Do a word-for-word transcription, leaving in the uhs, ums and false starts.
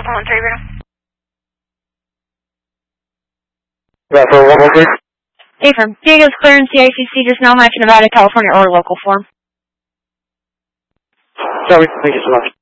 one three zero. Yeah, for one more, please. Affirm. Diego's clearance C I C C just now match Nevada, California, or local form. Sorry, thank you so much.